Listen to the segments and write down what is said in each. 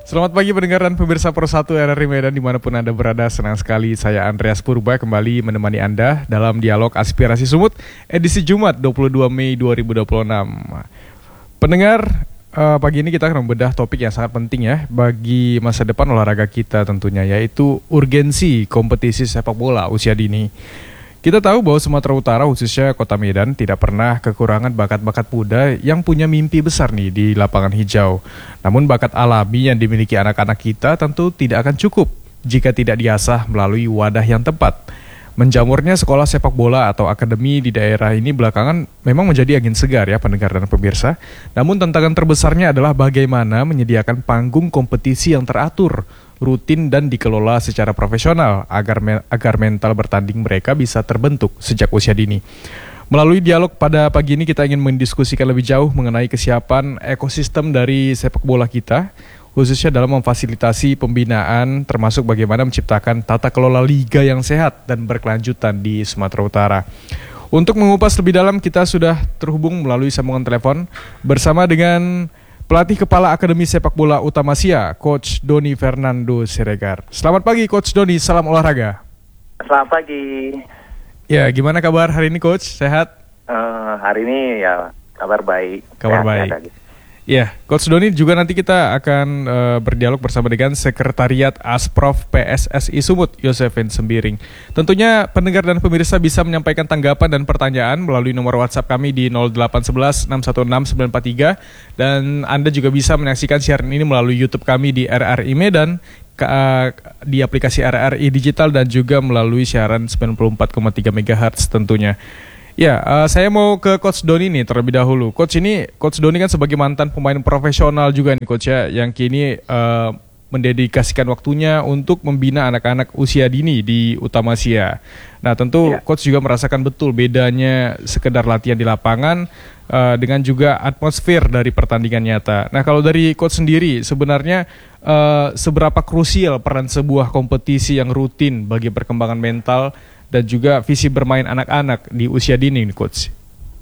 Selamat pagi pendengar dan pemirsa Pro1 RRI Medan dimanapun Anda berada. Senang sekali saya Andreas Purba kembali menemani Anda dalam dialog Aspirasi Sumut edisi Jumat 22 Mei 2026. Pendengar, pagi ini kita akan membedah topik yang sangat penting ya bagi masa depan olahraga kita tentunya, yaitu urgensi kompetisi sepak bola usia dini. Kita tahu bahwa Sumatera Utara khususnya Kota Medan tidak pernah kekurangan bakat-bakat muda yang punya mimpi besar nih di lapangan hijau. Namun bakat alami yang dimiliki anak-anak kita tentu tidak akan cukup jika tidak diasah melalui wadah yang tepat. Menjamurnya sekolah sepak bola atau akademi di daerah ini belakangan memang menjadi angin segar ya pendengar dan pemirsa. Namun tantangan terbesarnya adalah bagaimana menyediakan panggung kompetisi yang teratur, rutin dan dikelola secara profesional agar mental bertanding mereka bisa terbentuk sejak usia dini. Melalui dialog pada pagi ini kita ingin mendiskusikan lebih jauh mengenai kesiapan ekosistem dari sepak bola kita, khususnya dalam memfasilitasi pembinaan termasuk bagaimana menciptakan tata kelola liga yang sehat dan berkelanjutan di Sumatera Utara. Untuk mengupas lebih dalam kita sudah terhubung melalui sambungan telepon bersama dengan pelatih kepala Akademi Sepak Bola Utamasia, Coach Doni Fernando Siregar. Selamat pagi Coach Doni, salam olahraga. Selamat pagi. Ya, gimana kabar hari ini Coach? Sehat? Hari ini ya kabar baik. Kabar baik. Ya, Coach Doni juga nanti kita akan berdialog bersama dengan Sekretariat Asprof PSSI Sumut, Yosefin Sembiring. Tentunya pendengar dan pemirsa bisa menyampaikan tanggapan dan pertanyaan melalui nomor WhatsApp kami di 0811 616 943 dan Anda juga bisa menyaksikan siaran ini melalui YouTube kami di RRI Medan, di aplikasi RRI Digital dan juga melalui siaran 94,3 MHz tentunya. Ya, saya mau ke Coach Doni nih terlebih dahulu. Coach Doni kan sebagai mantan pemain profesional juga nih Coach ya, yang kini mendedikasikan waktunya untuk membina anak-anak usia dini di Utamasia. Nah tentu Coach juga merasakan betul bedanya sekedar latihan di lapangan dengan juga atmosfer dari pertandingan nyata. Nah kalau dari Coach sendiri sebenarnya seberapa krusial peran sebuah kompetisi yang rutin bagi perkembangan mental dan juga visi bermain anak-anak di usia dini nih Coach?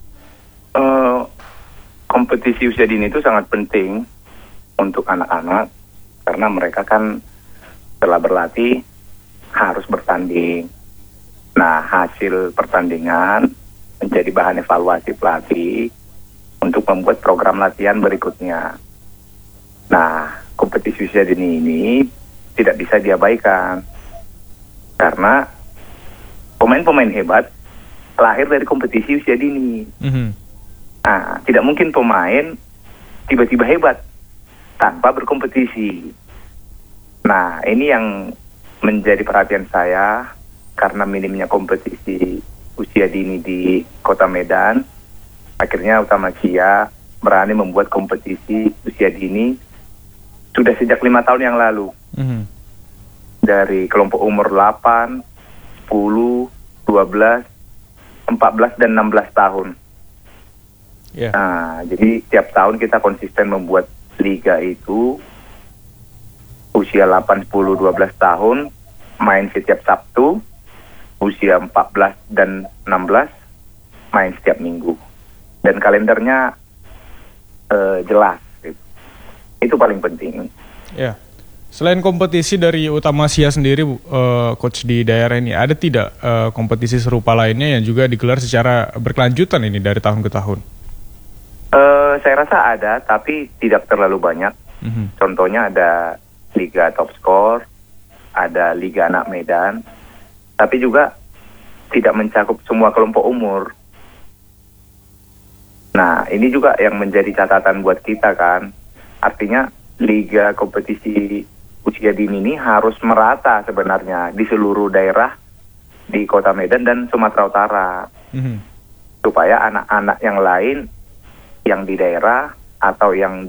Kompetisi usia dini itu sangat penting untuk anak-anak karena mereka kan setelah berlatih harus bertanding. Nah hasil pertandingan menjadi bahan evaluasi pelatih untuk membuat program latihan berikutnya. Nah kompetisi usia dini ini tidak bisa diabaikan karena pemain-pemain hebat lahir dari kompetisi usia dini. Nah, tidak mungkin pemain tiba-tiba hebat tanpa berkompetisi. Nah, ini yang menjadi perhatian saya karena minimnya kompetisi usia dini di Kota Medan. Akhirnya Utamasia berani membuat kompetisi usia dini sudah sejak 5 tahun yang lalu. Dari kelompok umur 8, 10, 12, 14, dan 16 tahun. Nah, jadi tiap tahun kita konsisten membuat liga itu usia 8, 10, 12 tahun main setiap Sabtu, usia 14 dan 16 main setiap minggu. Dan kalendernya jelas. Itu paling penting. Ya. Selain kompetisi dari Utamasia sendiri, Coach di daerah ini, ada tidak kompetisi serupa lainnya yang juga digelar secara berkelanjutan ini dari tahun ke tahun? Saya rasa ada, tapi tidak terlalu banyak. Contohnya ada Liga Top Score, ada Liga Anak Medan, tapi juga tidak mencakup semua kelompok umur. Nah, ini juga yang menjadi catatan buat kita kan. Artinya liga kompetisi usia dini ini harus merata sebenarnya di seluruh daerah di Kota Medan dan Sumatera Utara. Supaya anak-anak yang lain yang di daerah atau yang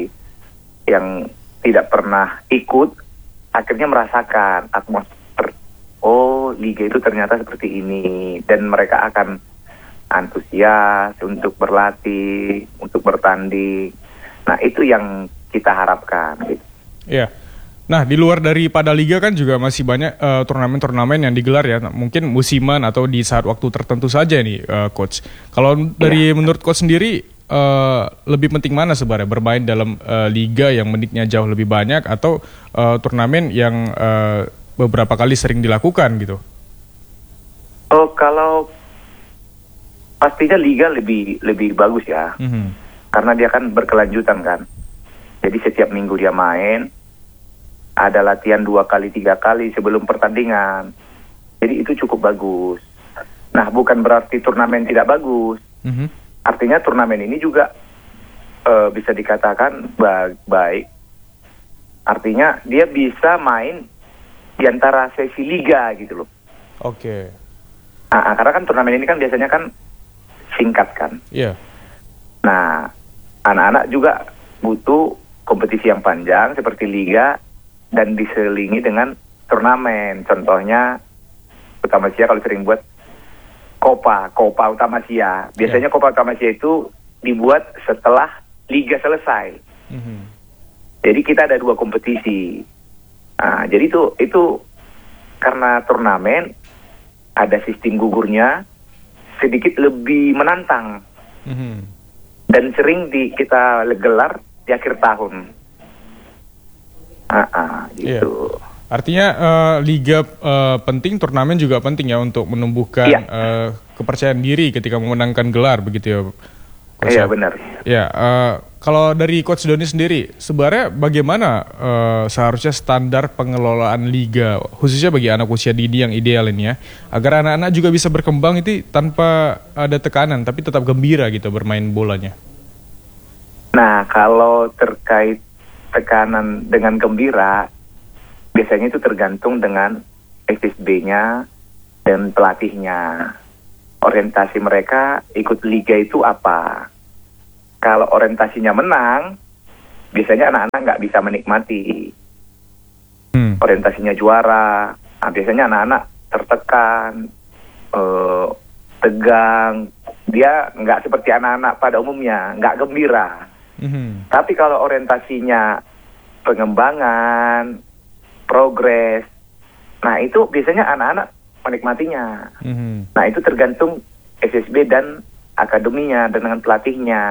tidak pernah ikut akhirnya merasakan atmosfer, oh liga itu ternyata seperti ini, dan mereka akan antusias untuk berlatih, untuk bertanding. Nah itu yang kita harapkan gitu. Iya. Nah, di luar daripada liga kan juga masih banyak turnamen-turnamen yang digelar ya. Mungkin musiman atau di saat waktu tertentu saja nih, Coach. Kalau dari menurut Coach sendiri, lebih penting mana sebenarnya, bermain dalam liga yang menitnya jauh lebih banyak atau turnamen yang beberapa kali sering dilakukan gitu? Oh, kalau pastinya liga lebih bagus ya, karena dia kan berkelanjutan kan. Jadi setiap minggu dia main, ada latihan 2 kali 3 kali sebelum pertandingan. Jadi itu cukup bagus. Nah, bukan berarti turnamen tidak bagus. Artinya turnamen ini juga bisa dikatakan baik. Artinya dia bisa main di antara sesi liga gitu loh. Oke. Karena kan turnamen ini kan biasanya kan singkat kan. Iya. Nah, anak-anak juga butuh kompetisi yang panjang seperti liga dan diselingi dengan turnamen. Contohnya Utamasia kalau sering buat Copa Utamasia. Biasanya Copa Utamasia itu dibuat setelah liga selesai. Jadi kita ada 2 kompetisi. Nah, jadi itu karena turnamen ada sistem gugurnya sedikit lebih menantang. Dan sering kita gelar di akhir tahun. Gitu. Iya. Artinya liga penting, turnamen juga penting ya untuk menumbuhkan kepercayaan diri ketika memenangkan gelar begitu ya, Coach? Iya, benar. Ya, kalau dari Coach Doni sendiri, sebenarnya bagaimana seharusnya standar pengelolaan liga, khususnya bagi anak usia dini yang ideal ini ya, agar anak-anak juga bisa berkembang itu tanpa ada tekanan, tapi tetap gembira gitu bermain bolanya? Nah, kalau terkait tekanan dengan gembira, biasanya itu tergantung dengan SSB-nya dan pelatihnya. Orientasi mereka ikut liga itu apa? Kalau orientasinya menang, biasanya anak-anak nggak bisa menikmati. Orientasinya juara, biasanya anak-anak tertekan, tegang. Dia nggak seperti anak-anak pada umumnya, nggak gembira. Tapi kalau orientasinya pengembangan, progres, nah itu biasanya anak-anak menikmatinya. Nah itu tergantung SSB dan akademinya dan dengan pelatihnya.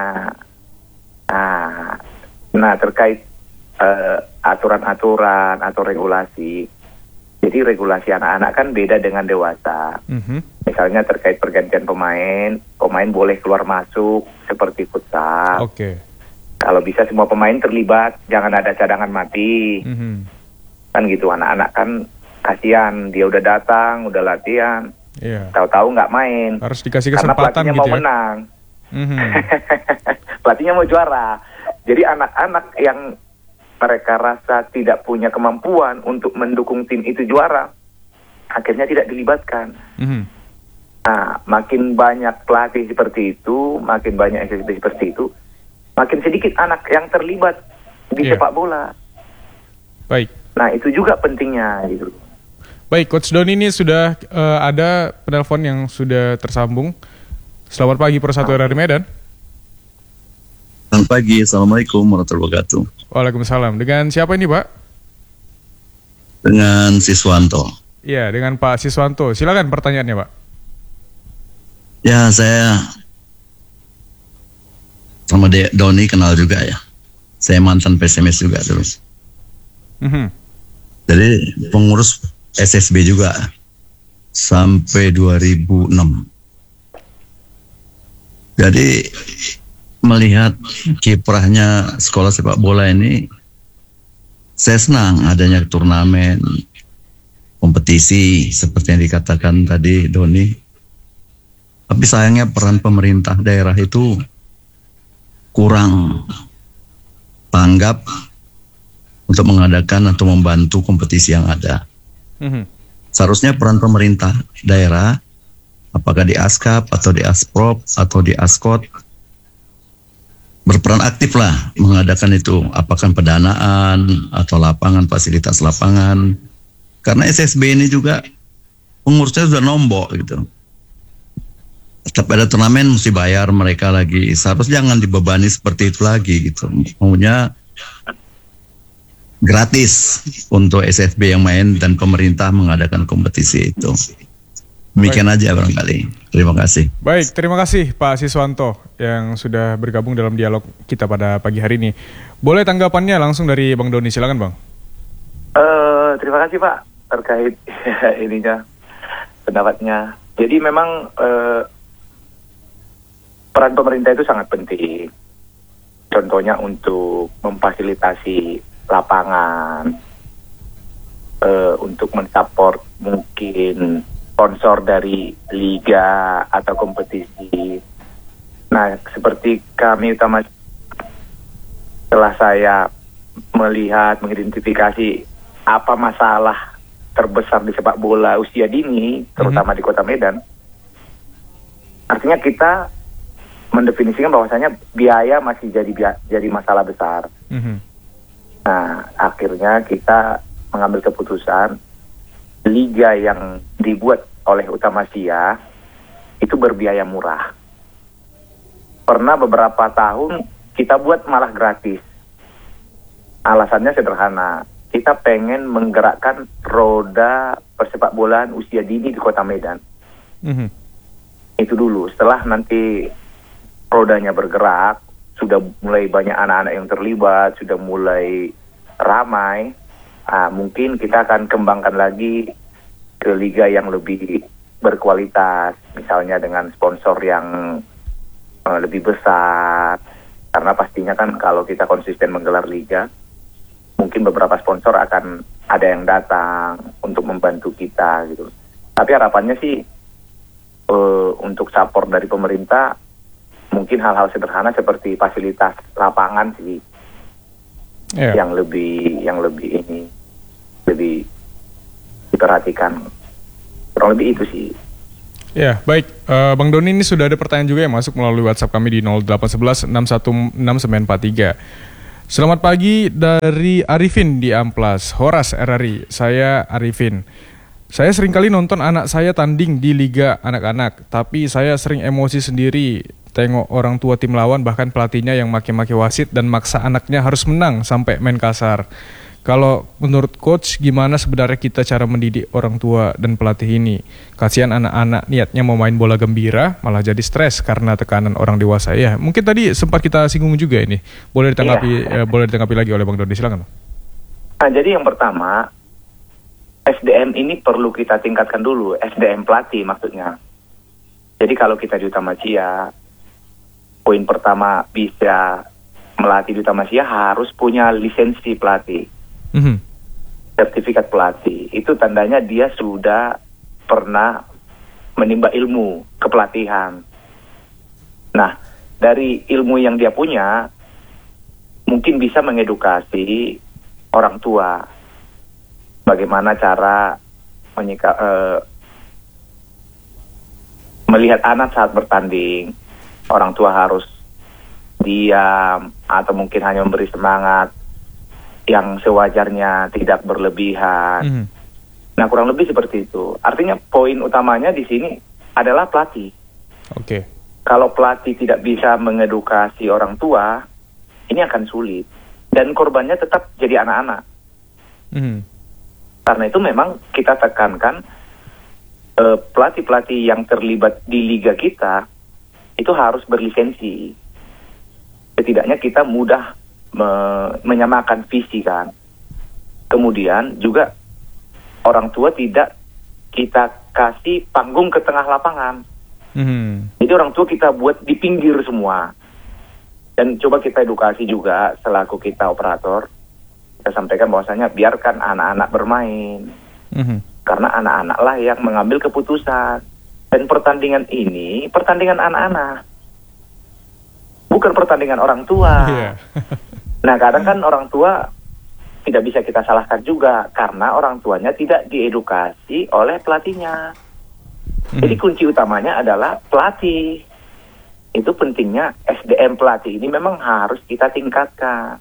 Nah terkait aturan-aturan atau regulasi, jadi regulasi anak-anak kan beda dengan dewasa. Misalnya terkait pergantian pemain boleh keluar masuk seperti futsal. Kalau bisa semua pemain terlibat, jangan ada cadangan mati. Kan gitu, anak-anak kan kasihan, dia udah datang, udah latihan, tahu-tahu nggak main. Harus dikasih karena kesempatan pelatihnya gitu mau ya? menang. Pelatihnya mau juara. Jadi anak-anak yang mereka rasa tidak punya kemampuan untuk mendukung tim itu juara, akhirnya tidak dilibatkan. Nah, makin banyak pelatih seperti itu, makin banyak SSB seperti itu, makin sedikit anak yang terlibat di sepak bola. Baik. Nah, itu juga pentingnya gitu. Baik, Coach Doni, ini sudah ada penelpon yang sudah tersambung. Selamat pagi Persatu RRI Medan. Selamat pagi, Assalamualaikum warahmatullahi wabarakatuh. Waalaikumsalam. Dengan siapa ini, Pak? Dengan Siswanto. Iya, dengan Pak Siswanto. Silakan pertanyaannya, Pak. Ya, saya sama Doni kenal juga ya. Saya mantan PSMS juga terus. Jadi pengurus SSB juga sampai 2006. Jadi melihat kiprahnya sekolah sepak bola ini, saya senang adanya turnamen, kompetisi seperti yang dikatakan tadi Doni. Tapi sayangnya peran pemerintah daerah itu kurang tanggap untuk mengadakan atau membantu kompetisi yang ada. Seharusnya peran pemerintah daerah, apakah di ASKAP atau di ASPROP atau di ASKOT, berperan aktif lah mengadakan itu, apakah pendanaan atau lapangan, fasilitas lapangan. Karena SSB ini juga pengurusnya sudah nombok gitu. Tetap ada turnamen mesti bayar mereka lagi. Seharusnya jangan dibebani seperti itu lagi gitu. Maunya gratis untuk SSB yang main dan pemerintah mengadakan kompetisi itu. Demikian aja barangkali. Terima kasih. Baik, terima kasih Pak Siswanto yang sudah bergabung dalam dialog kita pada pagi hari ini. Boleh tanggapannya langsung dari Bang Doni, silakan Bang. Terima kasih Pak terkait ininya pendapatnya. Jadi memang peran pemerintah itu sangat penting. Contohnya untuk memfasilitasi lapangan, untuk mensupport mungkin sponsor dari liga atau kompetisi. Nah, seperti kami utama setelah saya melihat, mengidentifikasi apa masalah terbesar di sepak bola usia dini, terutama di Kota Medan, artinya kita mendefinisikan bahwasanya biaya masih jadi masalah besar. Nah, akhirnya kita mengambil keputusan liga yang dibuat oleh Utamasia itu berbiaya murah. Pernah beberapa tahun kita buat malah gratis. Alasannya sederhana, kita pengen menggerakkan roda persepak bolaan usia dini di Kota Medan. Itu dulu. Setelah nanti rodanya bergerak, sudah mulai banyak anak-anak yang terlibat, sudah mulai ramai, mungkin kita akan kembangkan lagi ke liga yang lebih berkualitas, misalnya dengan sponsor yang lebih besar. Karena pastinya kan kalau kita konsisten menggelar liga, mungkin beberapa sponsor akan ada yang datang untuk membantu kita gitu. Tapi harapannya sih untuk support dari pemerintah, mungkin hal-hal sederhana seperti fasilitas lapangan sih yang lebih diperhatikan. Kurang lebih itu sih. Ya, baik. Bang Doni, ini sudah ada pertanyaan juga yang masuk melalui WhatsApp kami di 0811 616 943. Selamat pagi dari Arifin di Amplas, Horas RRI. Saya Arifin. Saya seringkali nonton anak saya tanding di Liga Anak-anak, tapi saya sering emosi sendiri tengok orang tua tim lawan, bahkan pelatihnya yang maki-maki wasit dan maksa anaknya harus menang sampai main kasar. Kalau menurut coach, gimana sebenarnya kita cara mendidik orang tua dan pelatih ini? Kasihan anak-anak niatnya mau main bola gembira, malah jadi stres karena tekanan orang dewasa. Ya, mungkin tadi sempat kita singgung juga ini. Boleh ditanggapi lagi oleh Bang Doni, silakan. Nah, jadi yang pertama, SDM ini perlu kita tingkatkan dulu, SDM pelatih maksudnya. Jadi kalau kita di Utamasia, poin pertama bisa melatih di Utamasia harus punya lisensi pelatih. Sertifikat pelatih. Itu tandanya dia sudah pernah menimba ilmu kepelatihan. Nah, dari ilmu yang dia punya, mungkin bisa mengedukasi orang tua bagaimana cara melihat anak saat bertanding. Orang tua harus diam atau mungkin hanya memberi semangat yang sewajarnya, tidak berlebihan. Nah, kurang lebih seperti itu. Artinya poin utamanya di sini adalah pelatih. Oke. Kalau pelatih tidak bisa mengedukasi orang tua, ini akan sulit. Dan korbannya tetap jadi anak-anak. Karena itu memang kita tekankan pelatih-pelatih yang terlibat di liga kita itu harus berlisensi. Setidaknya kita mudah menyamakan visi kan. Kemudian juga orang tua tidak kita kasih panggung ke tengah lapangan. Jadi orang tua kita buat di pinggir semua. Dan coba kita edukasi juga selaku kita operator. Kita sampaikan bahwasanya biarkan anak-anak bermain. Karena anak-anak lah yang mengambil keputusan. Dan pertandingan ini pertandingan anak-anak, bukan pertandingan orang tua. Nah, kadang kan orang tua tidak bisa kita salahkan juga karena orang tuanya tidak diedukasi oleh pelatihnya. Jadi kunci utamanya adalah pelatih. Itu pentingnya SDM pelatih ini memang harus kita tingkatkan.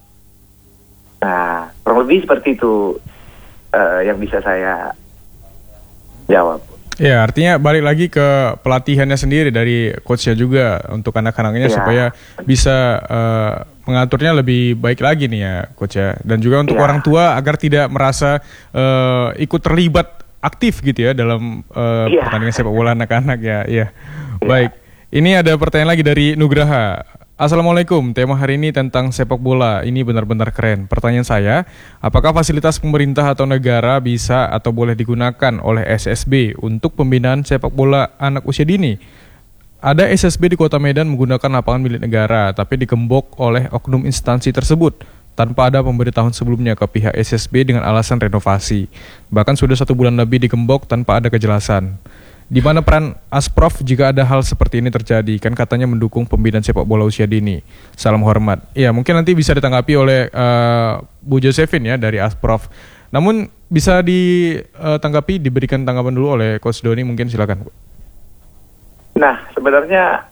Nah, kurang lebih seperti itu yang bisa saya jawab. Ya, artinya balik lagi ke pelatihannya sendiri dari coachnya juga untuk anak-anaknya supaya bisa mengaturnya lebih baik lagi nih ya coach ya. Dan juga untuk orang tua agar tidak merasa ikut terlibat aktif gitu ya dalam Iya. pertandingan sepak bola anak-anak ya. Iya. Baik. Ini ada pertanyaan lagi dari Nugraha. Assalamualaikum, tema hari ini tentang sepak bola. Ini benar-benar keren. Pertanyaan saya, apakah fasilitas pemerintah atau negara bisa atau boleh digunakan oleh SSB untuk pembinaan sepak bola anak usia dini? Ada SSB di Kota Medan menggunakan lapangan milik negara, tapi digembok oleh oknum instansi tersebut tanpa ada pemberitahuan sebelumnya ke pihak SSB dengan alasan renovasi. Bahkan sudah 1 bulan lebih digembok tanpa ada kejelasan. Di mana peran Asprof jika ada hal seperti ini terjadi? Kan katanya mendukung pembinaan sepak bola usia dini. Salam hormat. Ya, mungkin nanti bisa ditanggapi oleh Bu Josephine ya dari Asprof. Namun bisa ditanggapi, diberikan tanggapan dulu oleh Coach Doni, mungkin silakan. Nah, sebenarnya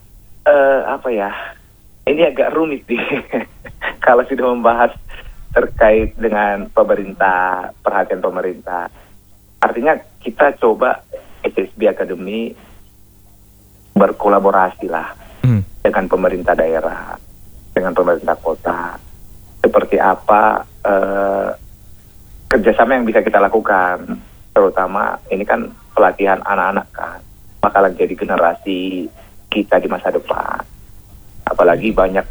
ini agak rumit nih kalau sudah membahas terkait dengan pemerintah, perhatian pemerintah. Artinya kita coba SSB Academy berkolaborasi lah dengan pemerintah daerah, dengan pemerintah kota. Seperti apa kerjasama yang bisa kita lakukan, terutama ini kan pelatihan anak-anak kan, bakalan jadi generasi kita di masa depan. Apalagi banyak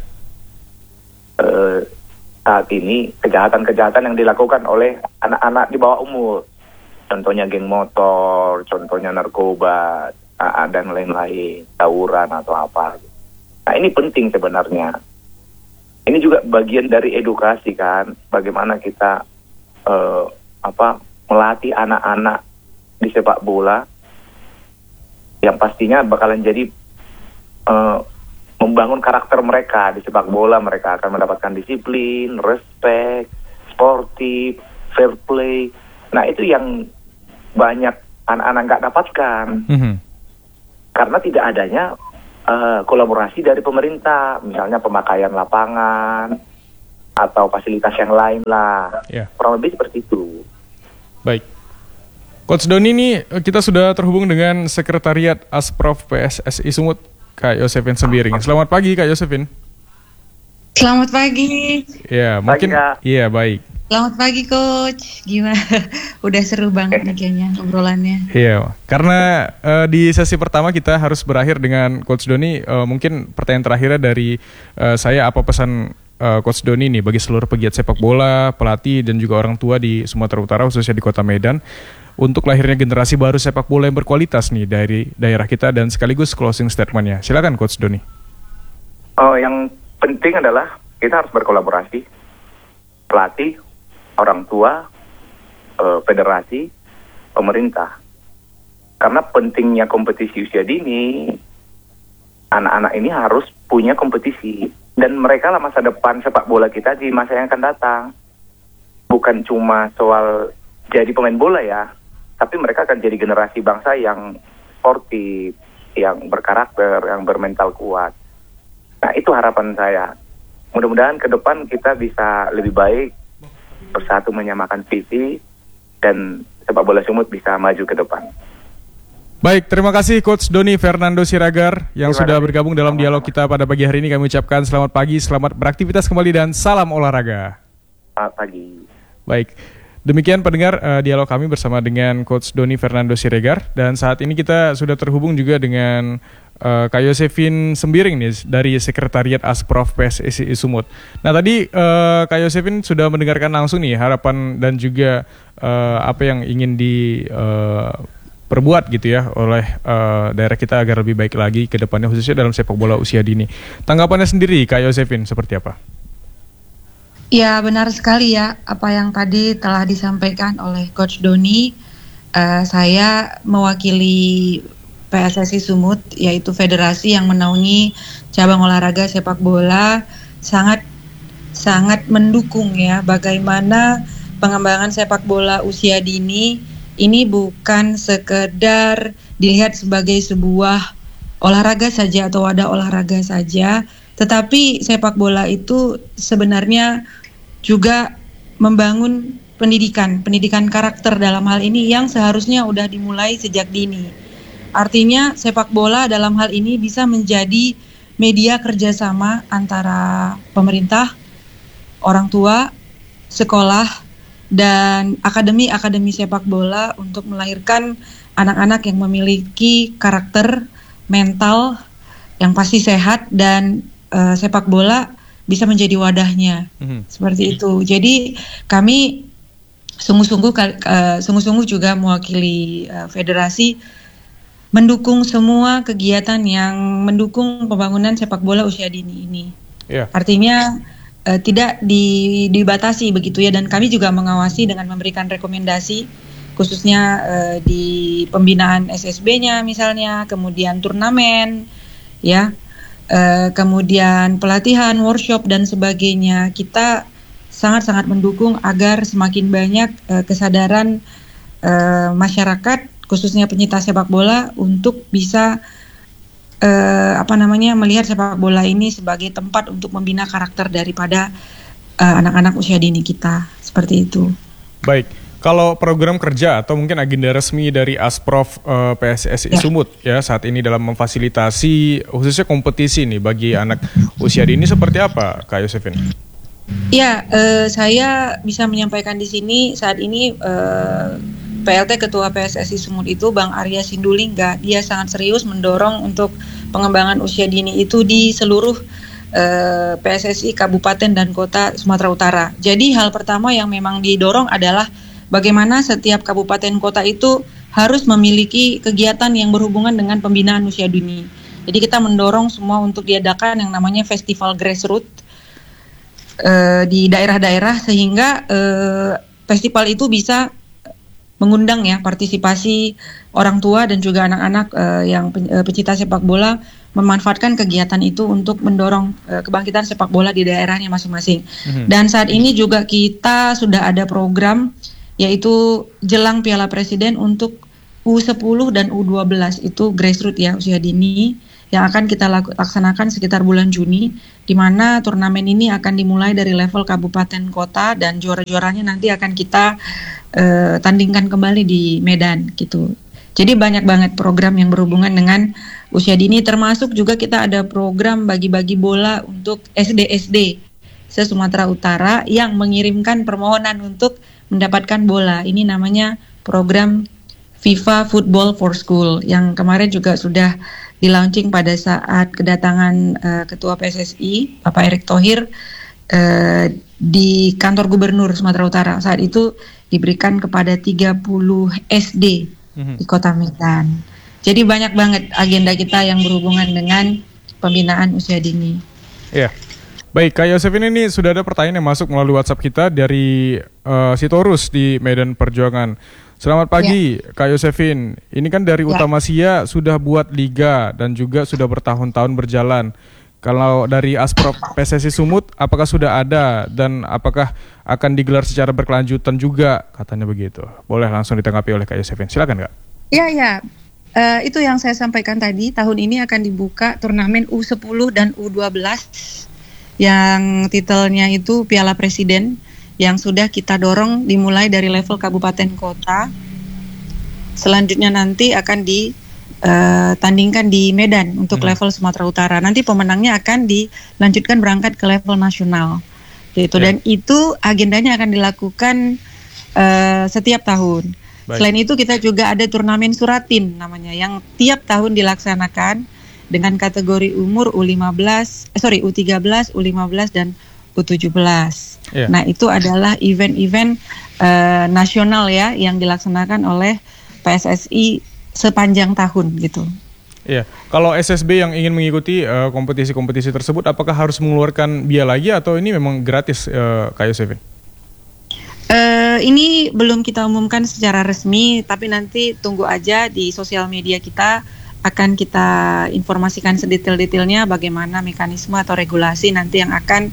saat ini kejahatan-kejahatan yang dilakukan oleh anak-anak di bawah umur. Contohnya geng motor, contohnya narkoba, dan lain-lain, tawuran atau apa. Nah, ini penting sebenarnya. Ini juga bagian dari edukasi kan, bagaimana kita melatih anak-anak di sepak bola yang pastinya bakalan jadi membangun karakter mereka di sepak bola. Mereka akan mendapatkan disiplin, respect, sportif, fair play. Nah, itu yang banyak anak-anak nggak dapatkan karena tidak adanya kolaborasi dari pemerintah, misalnya pemakaian lapangan atau fasilitas yang lain lah. Kurang lebih seperti itu. Baik, Coach Doni, ini kita sudah terhubung dengan Sekretariat Asprof PSSI Sumut, Kak Josephine Sembiring. Selamat pagi, Kak Josephine. Selamat pagi. Ya, mungkin iya baik. Selamat pagi Coach, gimana? Udah seru banget nih kayaknya obrolannya. Iya, karena di sesi pertama kita harus berakhir dengan Coach Doni. Mungkin pertanyaan terakhirnya dari saya, apa pesan Coach Doni nih bagi seluruh pegiat sepak bola, pelatih dan juga orang tua di Sumatera Utara, khususnya di Kota Medan, untuk lahirnya generasi baru sepak bola yang berkualitas nih dari daerah kita, dan sekaligus closing statement-nya. Silakan Coach Doni. Yang penting adalah kita harus berkolaborasi, pelatih, orang tua, federasi, pemerintah. Karena pentingnya kompetisi usia dini, anak-anak ini harus punya kompetisi. Dan mereka lah masa depan sepak bola kita di masa yang akan datang. Bukan cuma soal jadi pemain bola ya, tapi mereka akan jadi generasi bangsa yang sportif, yang berkarakter, yang bermental kuat. Nah, itu harapan saya. Mudah-mudahan ke depan kita bisa lebih baik, bersatu menyamakan visi, dan sepak bola Sumut bisa maju ke depan. Baik, terima kasih Coach Doni Fernando Siregar yang sudah bergabung dalam dialog kita pada pagi hari ini. Kami ucapkan selamat pagi, selamat beraktivitas kembali, dan salam olahraga. Selamat pagi. Baik, demikian pendengar dialog kami bersama dengan Coach Doni Fernando Siregar. Dan saat ini kita sudah terhubung juga dengan Kak Josephine Sembiring nih dari Sekretariat Asprof PSSI Sumut. Nah, tadi Kak Josephine sudah mendengarkan langsung nih harapan dan juga apa yang ingin diperbuat gitu ya oleh daerah kita agar lebih baik lagi ke depannya, khususnya dalam sepak bola usia dini. Tanggapannya sendiri Kak Josephine seperti apa? Ya, benar sekali ya apa yang tadi telah disampaikan oleh Coach Doni. Saya mewakili PSSI Sumut, yaitu federasi yang menaungi cabang olahraga sepak bola, sangat mendukung ya bagaimana pengembangan sepak bola usia dini ini bukan sekedar dilihat sebagai sebuah olahraga saja atau wadah olahraga saja, tetapi sepak bola itu sebenarnya juga membangun pendidikan karakter dalam hal ini yang seharusnya udah dimulai sejak dini. Artinya sepak bola dalam hal ini bisa menjadi media kerjasama antara pemerintah, orang tua, sekolah, dan akademi sepak bola untuk melahirkan anak-anak yang memiliki karakter mental yang pasti sehat dan sepak bola bisa menjadi wadahnya. Seperti itu. Jadi kami sungguh-sungguh juga mewakili federasi mendukung semua kegiatan yang mendukung pembangunan sepak bola usia dini ini. Artinya tidak dibatasi begitu ya, dan kami juga mengawasi dengan memberikan rekomendasi khususnya di pembinaan SSB-nya misalnya, kemudian turnamen ya, kemudian pelatihan, workshop dan sebagainya. Kita sangat-sangat mendukung agar semakin banyak kesadaran masyarakat khususnya pencinta sepak bola untuk bisa melihat sepak bola ini sebagai tempat untuk membina karakter daripada anak-anak usia dini kita, seperti itu. Baik, kalau program kerja atau mungkin agenda resmi dari Asprof PSSI Sumut ya saat ini dalam memfasilitasi khususnya kompetisi nih bagi anak usia dini seperti apa, Kak Yosefin? Ya, saya bisa menyampaikan di sini saat ini PLT Ketua PSSI Sumut itu Bang Arya Sindulingga, dia sangat serius mendorong untuk pengembangan usia dini itu di seluruh PSSI Kabupaten dan Kota Sumatera Utara. Jadi hal pertama yang memang didorong adalah bagaimana setiap kabupaten kota itu harus memiliki kegiatan yang berhubungan dengan pembinaan usia dini. Jadi kita mendorong semua untuk diadakan yang namanya festival grassroots di daerah-daerah sehingga festival itu bisa mengundang ya partisipasi orang tua dan juga anak-anak yang pecinta sepak bola memanfaatkan kegiatan itu untuk mendorong kebangkitan sepak bola di daerahnya masing-masing. Dan saat ini juga kita sudah ada program yaitu jelang Piala Presiden untuk U10 dan U12 itu grassroots ya usia dini yang akan kita laksanakan sekitar bulan Juni, di mana turnamen ini akan dimulai dari level kabupaten kota dan juara-juaranya nanti akan kita tandingkan kembali di Medan gitu. Jadi banyak banget program yang berhubungan dengan usia dini, termasuk juga kita ada program bagi-bagi bola untuk SD-SD se-Sumatera Utara yang mengirimkan permohonan untuk mendapatkan bola. Ini namanya program FIFA Football for School yang kemarin juga sudah di-launching pada saat kedatangan Ketua PSSI Bapak Erick Thohir di kantor Gubernur Sumatera Utara. Saat itu diberikan kepada 30 SD di Kota Medan. Jadi banyak banget agenda kita yang berhubungan dengan pembinaan usia dini. Iya. Baik, Kak Yosefin, ini sudah ada pertanyaan yang masuk melalui WhatsApp kita dari Sitorus di Medan Perjuangan. Selamat pagi, Kak Yosefin. Ini kan dari Utama Sia sudah buat liga dan juga sudah bertahun-tahun berjalan. Kalau dari Asprof PSSI Sumut, apakah sudah ada dan apakah akan digelar secara berkelanjutan juga? Katanya begitu. Boleh langsung ditanggapi oleh Kak Yosefin. Silakan, Kak. Iya. Itu yang saya sampaikan tadi. Tahun ini akan dibuka turnamen U10 dan U12 yang titelnya itu Piala Presiden yang sudah kita dorong dimulai dari level kabupaten kota. Selanjutnya nanti akan tandingkan di Medan untuk level Sumatera Utara. Nanti pemenangnya akan dilanjutkan berangkat ke level nasional. Gitu. Dan itu agendanya akan dilakukan setiap tahun. Baik. Selain itu kita juga ada turnamen Suratin namanya yang tiap tahun dilaksanakan dengan kategori umur U13, U15 dan U17. Nah, itu adalah event-event nasional ya yang dilaksanakan oleh PSSI sepanjang tahun gitu. Iya, kalau SSB yang ingin mengikuti kompetisi-kompetisi tersebut, apakah harus mengeluarkan biaya lagi atau ini memang gratis, Kak Yosefin? Ini belum kita umumkan secara resmi, tapi nanti tunggu aja di sosial media kita akan kita informasikan sedetail-detailnya bagaimana mekanisme atau regulasi nanti yang akan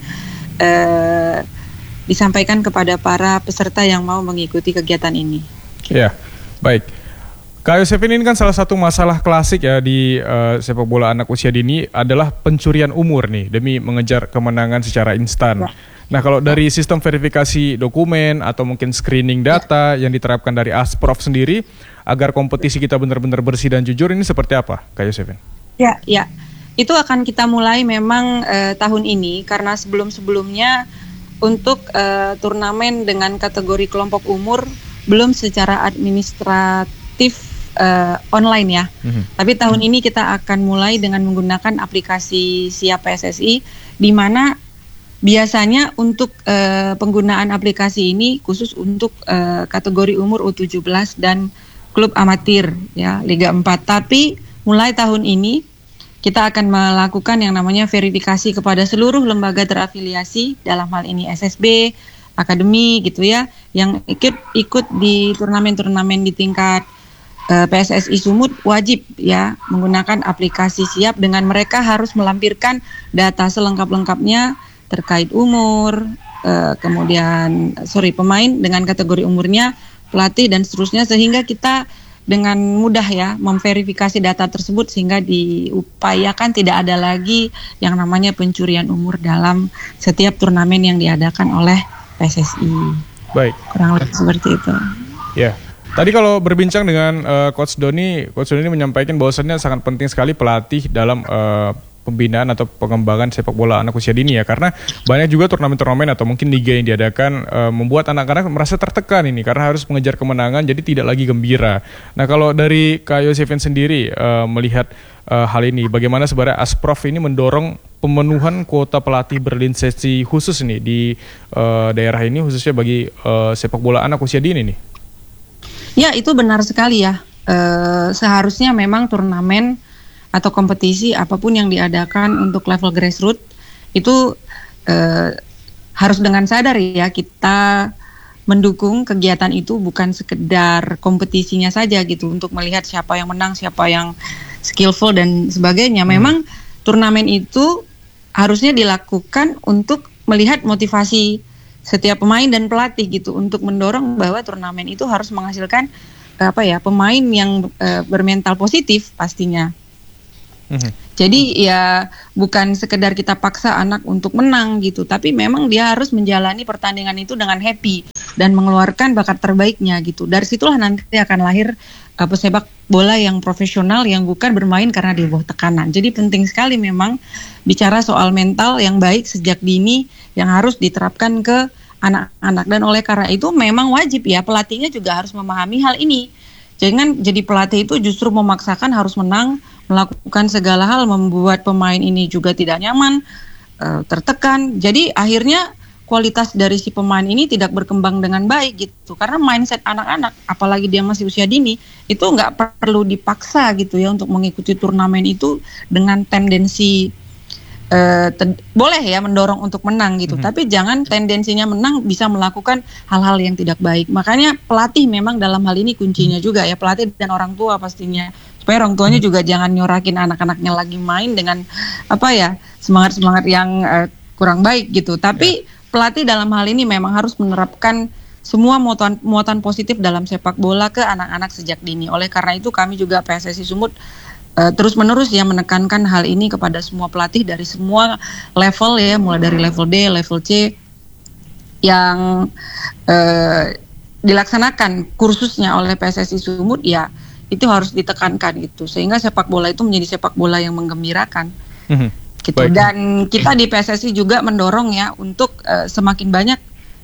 disampaikan kepada para peserta yang mau mengikuti kegiatan ini. Iya, baik. Kak Yosefin, ini kan salah satu masalah klasik ya di sepak bola anak usia dini adalah pencurian umur nih demi mengejar kemenangan secara instan. Ya. Nah, kalau dari sistem verifikasi dokumen atau mungkin screening data yang diterapkan dari Asprof sendiri agar kompetisi kita benar-benar bersih dan jujur, ini seperti apa, Kak Yosefin? Ya, itu akan kita mulai memang tahun ini karena sebelum-sebelumnya untuk turnamen dengan kategori kelompok umur belum secara administratif online ya. Tapi tahun ini kita akan mulai dengan menggunakan aplikasi Siap PSSI, di mana biasanya untuk penggunaan aplikasi ini khusus untuk kategori umur U17 dan klub amatir ya, Liga 4. Tapi mulai tahun ini kita akan melakukan yang namanya verifikasi kepada seluruh lembaga terafiliasi, dalam hal ini SSB, akademi gitu ya, yang ikut di turnamen-turnamen di tingkat PSSI Sumut, wajib ya menggunakan aplikasi Siap, dengan mereka harus melampirkan data selengkap-lengkapnya terkait umur, kemudian pemain dengan kategori umurnya, pelatih dan seterusnya, sehingga kita dengan mudah ya memverifikasi data tersebut, sehingga diupayakan tidak ada lagi yang namanya pencurian umur dalam setiap turnamen yang diadakan oleh PSSI. Baik. Kurang lebih seperti itu. Ya. Tadi kalau berbincang dengan Coach Doni menyampaikan bahwasannya sangat penting sekali pelatih dalam pembinaan atau pengembangan sepak bola anak usia dini ya, karena banyak juga turnamen-turnamen atau mungkin liga yang diadakan membuat anak-anak merasa tertekan ini karena harus mengejar kemenangan, jadi tidak lagi gembira. Nah, kalau dari Kak Yosefin sendiri melihat hal ini, bagaimana sebenarnya Asprof ini mendorong pemenuhan kuota pelatih berlisensi khusus nih di daerah ini, khususnya bagi sepak bola anak usia dini nih? Ya, itu benar sekali ya. Seharusnya memang turnamen atau kompetisi apapun yang diadakan untuk level grassroots itu harus dengan sadar ya, kita mendukung kegiatan itu bukan sekedar kompetisinya saja gitu, untuk melihat siapa yang menang, siapa yang skillful dan sebagainya. Memang turnamen itu harusnya dilakukan untuk melihat motivasi setiap pemain dan pelatih gitu, untuk mendorong bahwa turnamen itu harus menghasilkan pemain yang bermental positif pastinya. Jadi ya bukan sekedar kita paksa anak untuk menang gitu, tapi memang dia harus menjalani pertandingan itu dengan happy dan mengeluarkan bakat terbaiknya gitu. Dari situlah nanti akan lahir pesepak bola yang profesional, yang bukan bermain karena di bawah tekanan. Jadi penting sekali memang bicara soal mental yang baik sejak dini yang harus diterapkan ke anak-anak, dan oleh karena itu memang wajib ya pelatihnya juga harus memahami hal ini. Jangan jadi pelatih itu justru memaksakan harus menang, melakukan segala hal, membuat pemain ini juga tidak nyaman, tertekan. Jadi akhirnya kualitas dari si pemain ini tidak berkembang dengan baik gitu. Karena mindset anak-anak, apalagi dia masih usia dini, itu nggak perlu dipaksa gitu ya untuk mengikuti turnamen itu dengan tendensi boleh ya mendorong untuk menang gitu, tapi jangan tendensinya menang bisa melakukan hal-hal yang tidak baik. Makanya pelatih memang dalam hal ini kuncinya juga ya, pelatih dan orang tua pastinya, supaya orang tuanya juga jangan nyorakin anak-anaknya lagi main dengan semangat-semangat yang kurang baik gitu. Tapi pelatih dalam hal ini memang harus menerapkan semua muatan positif dalam sepak bola ke anak-anak sejak dini. Oleh karena itu kami juga PSSI Sumut terus-menerus ya menekankan hal ini kepada semua pelatih dari semua level ya, mulai dari level D, level C yang dilaksanakan kursusnya oleh PSSI Sumut ya, itu harus ditekankan gitu, sehingga sepak bola itu menjadi sepak bola yang menggembirakan. Gitu. Baik. Dan kita di PSSI juga mendorong ya untuk semakin banyak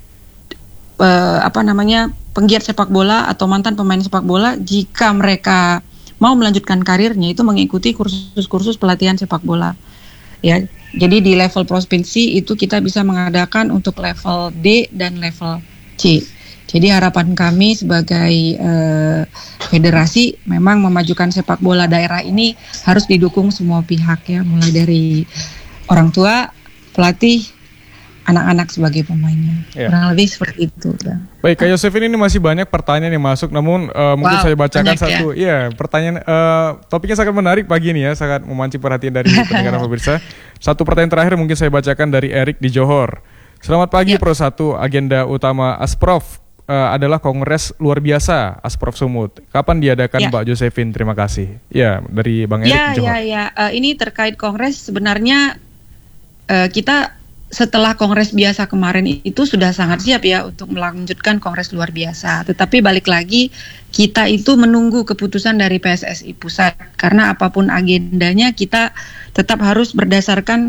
penggiat sepak bola atau mantan pemain sepak bola, jika mereka mau melanjutkan karirnya itu mengikuti kursus-kursus pelatihan sepak bola. Ya, jadi di level provinsi itu kita bisa mengadakan untuk level D dan level C. Jadi harapan kami sebagai federasi memang memajukan sepak bola daerah ini harus didukung semua pihak ya, mulai dari orang tua, pelatih, anak-anak sebagai pemainnya. Kurang lebih seperti itu. Baik, Kak Yosefin, ini masih banyak pertanyaan yang masuk, namun mungkin saya bacakan satu. Iya, pertanyaan topiknya sangat menarik pagi ini ya, sangat memancing perhatian dari pendengar pemirsa. Satu pertanyaan terakhir mungkin saya bacakan dari Erik di Johor. Selamat pagi Pro 1, agenda utama Asprof adalah Kongres Luar Biasa Asprof Sumut. Kapan diadakan Mbak Yosefin? Terima kasih. Ya, dari Bang Erik di Johor. Ini terkait Kongres, sebenarnya kita setelah Kongres Biasa kemarin itu sudah sangat siap ya untuk melanjutkan Kongres Luar Biasa. Tetapi balik lagi, kita itu menunggu keputusan dari PSSI Pusat. Karena apapun agendanya kita tetap harus berdasarkan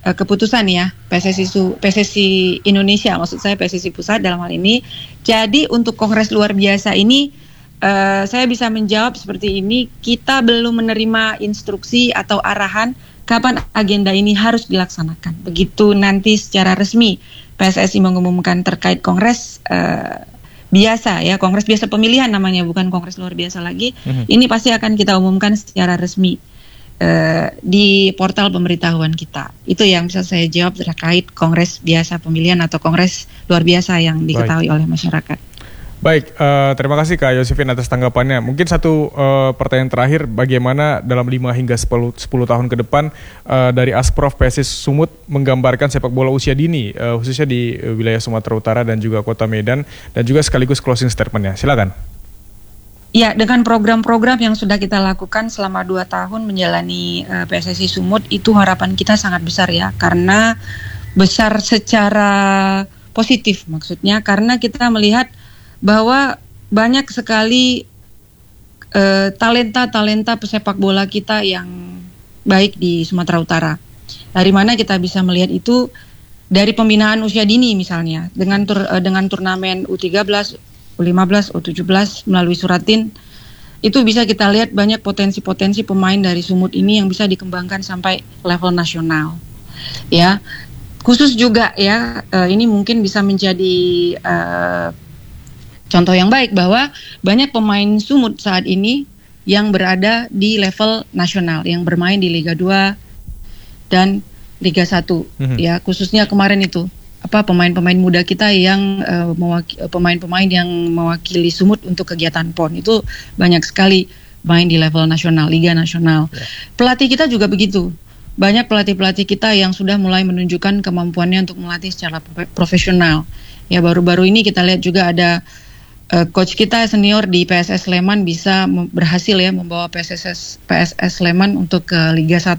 keputusan ya PSSI Indonesia, maksud saya PSSI Pusat dalam hal ini. Jadi untuk Kongres luar biasa ini saya bisa menjawab seperti ini, kita belum menerima instruksi atau arahan kapan agenda ini harus dilaksanakan. Begitu nanti secara resmi PSSI mengumumkan terkait Kongres biasa ya, Kongres biasa pemilihan namanya, bukan Kongres luar biasa lagi. Ini pasti akan kita umumkan secara resmi di portal pemberitahuan kita. Itu yang bisa saya jawab terkait Kongres biasa pemilihan atau Kongres luar biasa yang diketahui oleh masyarakat. Baik, terima kasih Kak Yosefin atas tanggapannya. Mungkin satu pertanyaan terakhir, bagaimana dalam 5 hingga 10 tahun ke depan dari Asprof PSSI Sumut menggambarkan sepak bola usia dini, khususnya di wilayah Sumatera Utara dan juga Kota Medan, dan juga sekaligus closing statement-nya. Silakan. Ya, dengan program-program yang sudah kita lakukan selama 2 tahun menjalani PSSI Sumut, itu harapan kita sangat besar ya, karena besar secara positif maksudnya, karena kita melihat bahwa banyak sekali talenta pesepak bola kita yang baik di Sumatera Utara. Dari mana kita bisa melihat itu? Dari pembinaan usia dini misalnya, dengan turnamen U13, U15, U17 melalui Suratin, itu bisa kita lihat banyak potensi-potensi pemain dari Sumut ini yang bisa dikembangkan sampai level nasional. Ya, khusus juga ya, ini mungkin bisa menjadi contoh yang baik bahwa banyak pemain Sumut saat ini yang berada di level nasional, yang bermain di Liga 2 dan Liga 1. Ya, khususnya kemarin itu pemain-pemain muda kita yang pemain-pemain yang mewakili Sumut untuk kegiatan PON itu banyak sekali main di level nasional, Liga Nasional. Pelatih kita juga begitu. Banyak pelatih-pelatih kita yang sudah mulai menunjukkan kemampuannya untuk melatih secara profesional. Ya, baru-baru ini kita lihat juga ada coach kita senior di PSS Sleman bisa berhasil ya membawa PSS Sleman untuk ke Liga 1.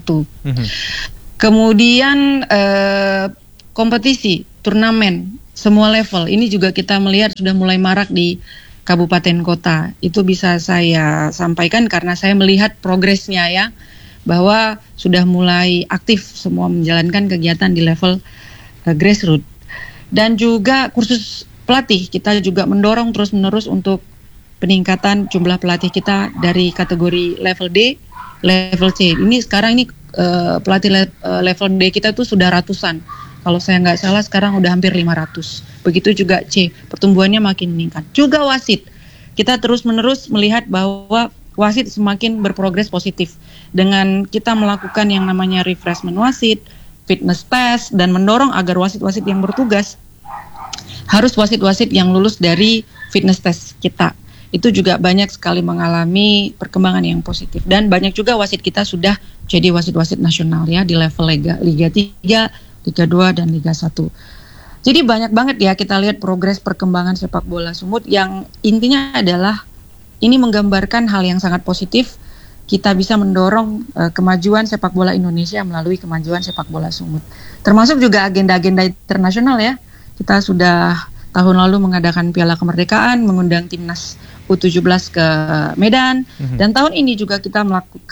Kemudian kompetisi, turnamen, semua level ini juga kita melihat sudah mulai marak di kabupaten kota. Itu bisa saya sampaikan karena saya melihat progresnya ya, bahwa sudah mulai aktif semua menjalankan kegiatan di level grassroots. Dan juga kursus pelatih, kita juga mendorong terus-menerus untuk peningkatan jumlah pelatih kita dari kategori level D, level C. Ini sekarang ini pelatih level D kita tuh sudah ratusan. Kalau saya nggak salah sekarang udah hampir 500. Begitu juga C, pertumbuhannya makin meningkat. Juga wasit, kita terus-menerus melihat bahwa wasit semakin berprogres positif. Dengan kita melakukan yang namanya refreshment wasit, fitness test, dan mendorong agar wasit-wasit yang bertugas harus wasit-wasit yang lulus dari fitness test kita. Itu juga banyak sekali mengalami perkembangan yang positif. Dan banyak juga wasit kita sudah jadi wasit-wasit nasional ya di level Liga 3, Liga 2, dan Liga 1. Jadi banyak banget ya kita lihat progres perkembangan sepak bola Sumut yang intinya adalah ini menggambarkan hal yang sangat positif. Kita bisa mendorong kemajuan sepak bola Indonesia melalui kemajuan sepak bola Sumut. Termasuk juga agenda-agenda internasional ya. Kita sudah tahun lalu mengadakan Piala Kemerdekaan, mengundang timnas U17 ke Medan, dan tahun ini juga kita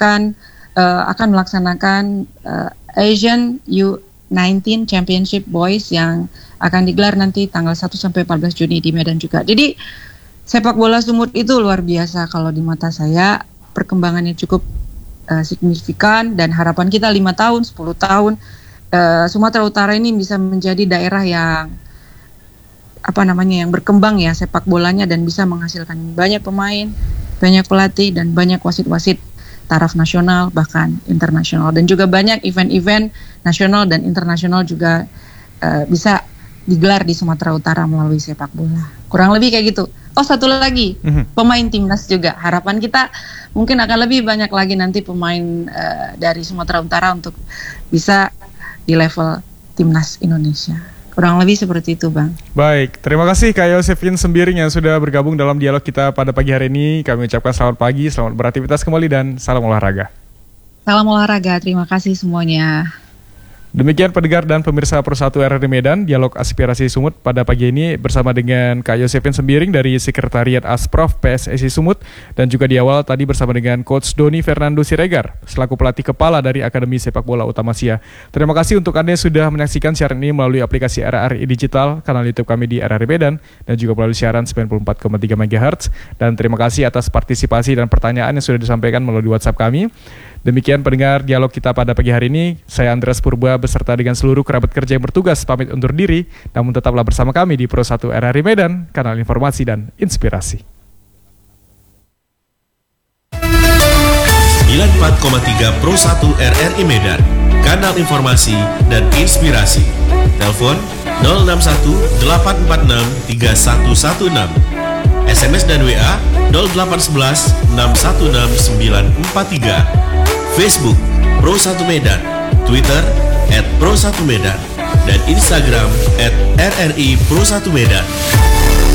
akan melaksanakan Asian U19 Championship Boys yang akan digelar nanti tanggal 1 sampai 14 Juni di Medan juga. Jadi sepak bola Sumut itu luar biasa kalau di mata saya, perkembangannya cukup signifikan, dan harapan kita 5 tahun, 10 tahun Sumatera Utara ini bisa menjadi daerah yang yang berkembang ya sepak bolanya, dan bisa menghasilkan banyak pemain, banyak pelatih, dan banyak wasit-wasit taraf nasional bahkan internasional, dan juga banyak event-event nasional dan internasional juga bisa digelar di Sumatera Utara melalui sepak bola. Kurang lebih kayak gitu. Oh, satu lagi, pemain timnas juga. Harapan kita mungkin akan lebih banyak lagi nanti pemain dari Sumatera Utara untuk bisa di level timnas Indonesia. Kurang lebih seperti itu, Bang. Baik, terima kasih Kak Yosefin Sembiring yang sudah bergabung dalam dialog kita pada pagi hari ini. Kami ucapkan selamat pagi, selamat beraktivitas kembali, dan salam olahraga. Salam olahraga, terima kasih semuanya. Demikian pendengar dan pemirsa Pro 1 RRI Medan, dialog aspirasi Sumut pada pagi ini bersama dengan Kak Yosefin Sembiring dari Sekretariat Asprof PSSI Sumut, dan juga di awal tadi bersama dengan Coach Doni Fernando Siregar selaku pelatih kepala dari Akademi Sepak Bola Utamasia. Terima kasih untuk Anda yang sudah menyaksikan siaran ini melalui aplikasi RRI Digital, kanal YouTube kami di RRI Medan, dan juga melalui siaran 94,3 MHz. Dan terima kasih atas partisipasi dan pertanyaan yang sudah disampaikan melalui WhatsApp kami. Demikian pendengar dialog kita pada pagi hari ini. Saya Andreas Purba beserta dengan seluruh kerabat kerja yang bertugas pamit undur diri, namun tetaplah bersama kami di Pro 1 RRI Medan, kanal informasi dan inspirasi. 94,3 Pro 1 RRI Medan, kanal informasi dan inspirasi. Telepon 061 846 3116. SMS dan WA 0811 616 943. Facebook Pro 1 Medan, Twitter @Pro1Medan, dan Instagram @RRI Pro 1 Medan.